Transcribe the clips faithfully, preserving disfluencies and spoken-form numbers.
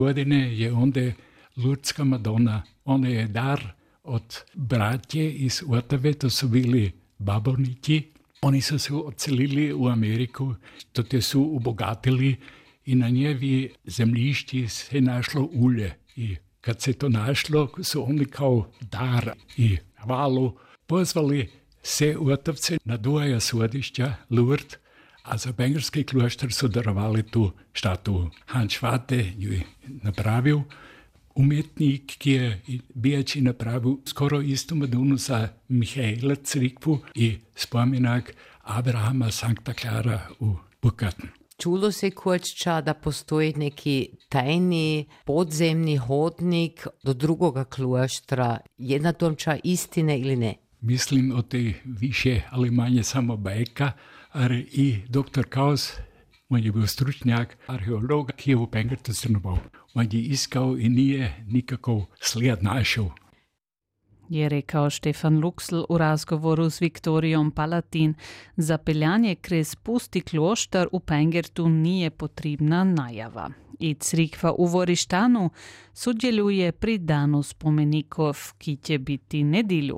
godine je onda Lurdska Madonna. Ona je dar od bratje iz Otave, to su bili babovniki. Oni su se odselili u Ameriku, to te su obogatili i na njevi zemljišti se našlo ulje. I kad se to našlo, su oni kao dar i hvalu pozvali se Otavce na Duaja svodišća Lourdes, a za bengalski kloštar su darovali tu štatu. Hans Schwate ju je napravil. Umetnik, ki je bijači napravil skoro istu Madonu za Mihaela crikvu i spomenak Abrahama Sankta Klara u Bukatnu. Čulo se kočča da postoji neki tajni podzemni hodnik do drugoga kloštra. Je na tomča istine ili ne? Mislim o tej više, ali manje samo bajka, ali i doktor Kaus, on je bil stručnjak, arheolog, ki je v Pengertu strnoval. On je iskal i nije nikakav sled našel. Je rekao Štefan Luksl u razgovoru s Viktorijom Palatin. Za peljanje krez pusti kloštar u Pengertu nije potrebna najava. I crikva u Vorištanu sudjeluje pri danu spomenikov, ki će biti nedjelju.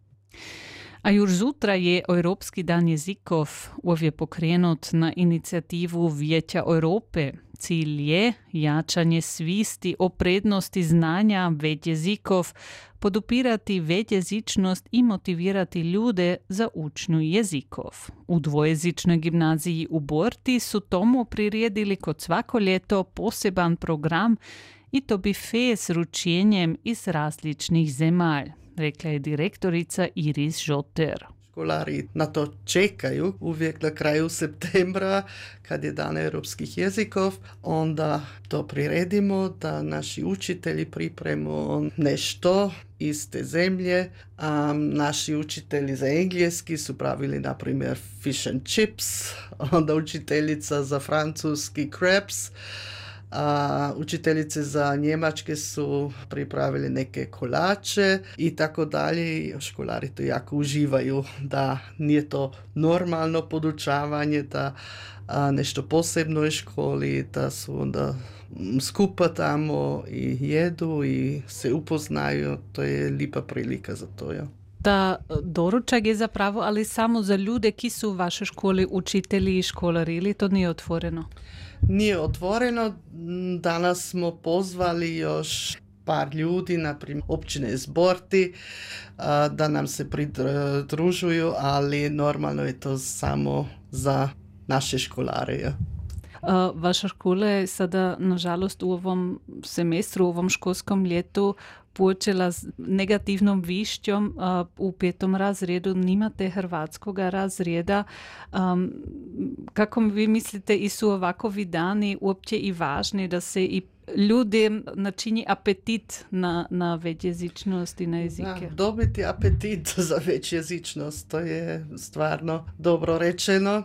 A już zutra je Europski dan jezikov, ovdje pokrenut na inicijativu Vijeća Europe. Cilj je jačanje svisti o prednosti znanja več jezikov, podupirati većjezičnost i motivirati ljude za učnju jezikov. U dvojezičnoj gimnaziji u Borti su tomu priredili kod svako ljeto poseban program i to bife s ručenjem iz različnih zemalj, rekla je direktorica Iris Žoter. Školari na to čekaju uvijek na kraju septembra kad je dan europskih jezikov, onda to priredimo da naši učitelji pripremu nešto iz te zemlje. A naši učitelji za engleski su pravili na primjer fish and chips, onda učiteljica za francuski crepes, a učiteljice za njemačke su pripravili neke kolače i tako dalje. Školari to jako uživaju, da nije to normalno podučavanje, da a, nešto posebno je školi, da su onda skupa tamo i jedu i se upoznaju. To je lipa prilika za to, ja. Ta doručak je zapravo, ali samo za ljude, ki su u vašoj školi učitelji i školari, ili to nije otvoreno? Nije otvoreno. Danas smo pozvali još par ljudi, naprimjer općine iz Borti, da nam se pridružuju, ali normalno je to samo za naše školare. Ja. Vaša škola je sada, nažalost, u ovom semestru, u ovom školskom ljetu počela s negativnom višćom. U petom razredu nimate hrvatskog razreda. Um, kako vi mislite, i su ovakovi dani uopće i važni da se i ljudi načini apetit na, na većjezičnost i na jezike? Da, dobiti apetit za većjezičnost, to je stvarno dobro rečeno.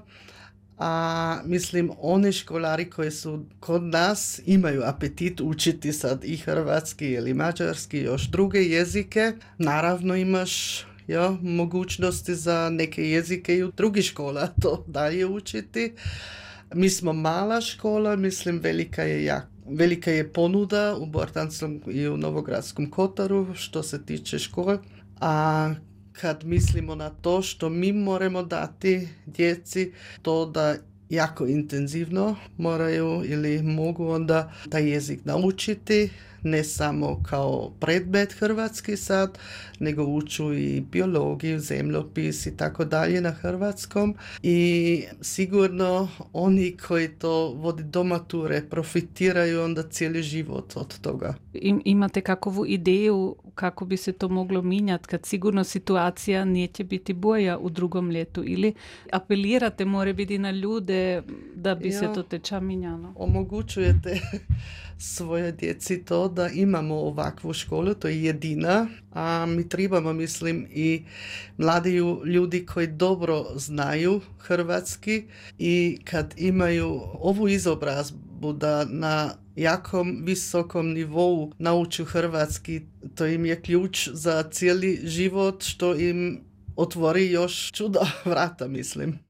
A mislim, oni školari koji su kod nas imaju apetit učiti sad i hrvatski ili mađarski, još druge jezike. Naravno imaš jo, mogućnosti za neke jezike i u drugih škola to dalje učiti. Mi smo mala škola, mislim velika je jak. Velika je ponuda u Bortanskom i u Novogradskom Kotaru što se tiče škole. A kad mislimo na to što mi moramo dati djeci, to da jako intenzivno moraju ili mogu onda taj jezik naučiti, ne samo kao predmet hrvatski sad, nego uču i biologiju, zemljopis i tako dalje na hrvatskom. I sigurno oni koji to vodi do mature profitiraju onda cijeli život od toga. I, imate kakvu ideju kako bi se to moglo minjati, kad sigurno situacija neće biti boja u drugom ljetu, ili apelirate more biti na ljude da bi jo, se to teča minjalo? Omogućujete svoje djeci to da imamo ovakvu školu, to je jedina, a mi trebamo, mislim, i mladi ljudi koji dobro znaju hrvatski i kad imaju ovu izobrazbu da na jakom visokom nivou nauču hrvatski, to im je ključ za cijeli život, što im otvori još čuda vrata, mislim.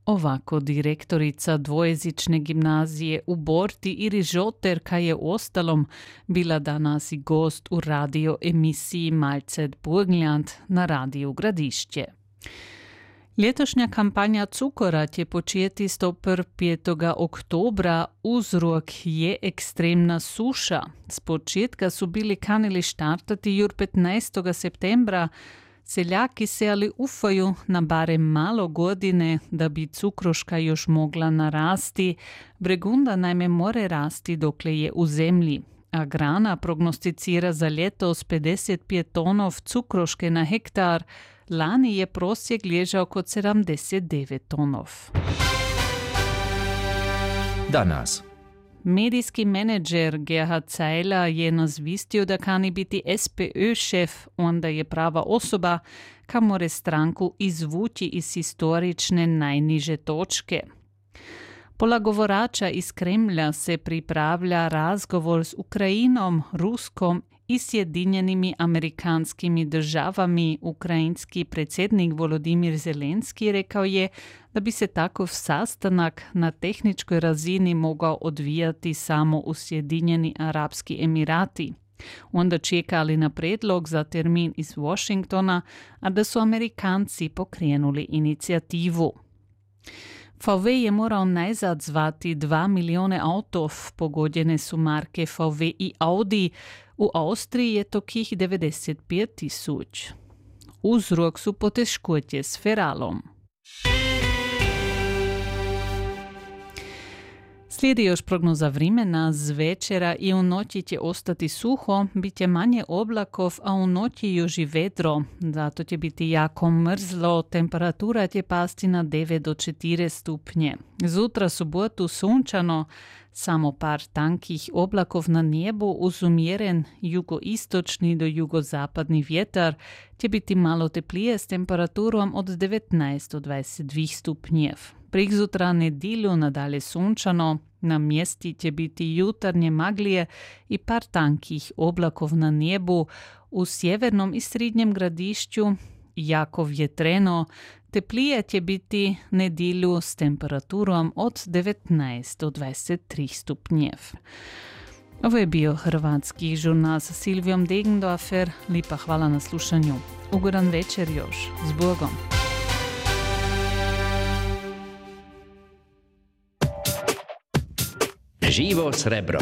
Ovako direktorica dvojezične gimnazije u Borti Iri Žoterka je ostalom bila danas i gost u radio emisiji Malcet Burgenland na radiju Gradišće. Ljetošnja kampanja cukora će početi stopr petog oktobra. Uzrok je ekstremna suša. S početka su bili kanili štartati jur petnaestog septembra. Seljaki se ali ufaju na barem malo godine da bi cukroška još mogla narasti. Bregunda najme more rasti dokle je u zemlji. A grana prognosticira za ljetos pedeset pet tonov cukroške na hektar. Lani je prosjek ležao kod sedemdeset devet tonov. Danas. Medijski menedžer Gerhard Zeiler je nazvistio da kani biti S P Ö-šef, onda je prava osoba, ka more stranku izvući iz historične najniže točke. Pola govorača iz Kremlja se pripravlja razgovor s Ukrajinom, Ruskom i Sjedinjenimi amerikanskimi državami. Ukrajinski predsjednik Volodimir Zelenski rekao je da bi se takov sastanak na tehničkoj razini mogao odvijati samo u Sjedinjeni Arapski Emirati. Onda čekali na predlog za termin iz Washingtona, a da su Amerikanci pokrenuli inicijativu. V W je moral najzad zvati dva milijone avtov, pogodjene su marke V W i Audi, u Avstriji je tokih devedeset pet tisoč. Uzrok su poteškoće s feralom. Slijedi još prognoza vremena. Z večera i u noći će ostati suho, bit će manje oblakov, a u noći još i vedro. Zato će biti jako mrzlo, temperatura će pasti na devet do četiri stupnje. Zutra subotu sunčano, samo par tankih oblakov na nebu uz umjeren jugoistočni do jugozapadni vjetar će biti malo teplije s temperaturom od devetnaest do dvadeset dva stupnjev. Prikzutra nedjelju nadalje sunčano, na mjesti će biti jutarnje maglije i par tankih oblakov na nebu. U sjevernom i srednjem Gradišću jako vjetreno, teplije će biti nedjelju s temperaturom od devetnaest do dvadeset tri stupnjev. Ovo je bio hrvatski žurnal sa Silvijom Degendorfer. Lipa hvala na slušanju. Ugodan večer još. S Bogom. Živo srebro.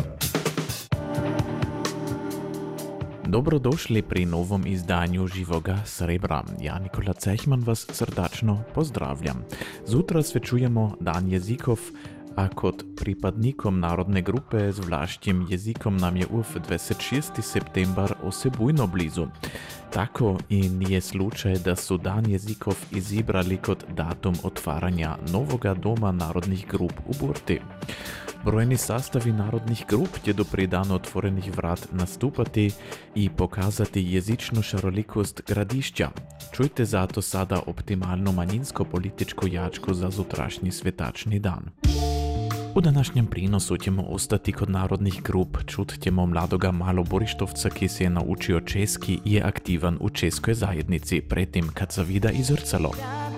Dobrodošli pri novom izdanju Živoga srebra. Ja, Nikola Cehman, vas srdačno pozdravljam. Zutra svečujemo Dan jezikov, a kot pripadnikom narodne grupe z vlaškim jezikom nam je uf dvadeset šesti september osebujno blizu. Tako i nije slučaj da su Dan jezikov izibrali kot datum otvaranja novoga doma narodnih grup u Borti. Brojni sastavi narodnih grup će do prije dana otvorenih vrat nastupati i pokazati jezičnu šarolikost Gradišća. Čujte zato sada optimalno manjinsko-političku jačku za zutrašnji svetačni dan. U današnjem prinosu ćemo ostati kod narodnih grup. Čut ćemo mladoga Maloborištovca, ki se je naučio česki i je aktivan u českoj zajednici, pretim kad zavida i zrcalo.